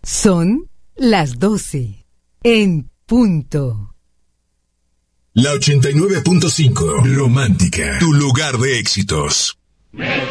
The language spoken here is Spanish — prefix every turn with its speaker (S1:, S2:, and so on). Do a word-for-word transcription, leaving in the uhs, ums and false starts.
S1: Son las doce en punto.
S2: La ochenta y nueve punto cinco, Romántica, tu lugar de éxitos.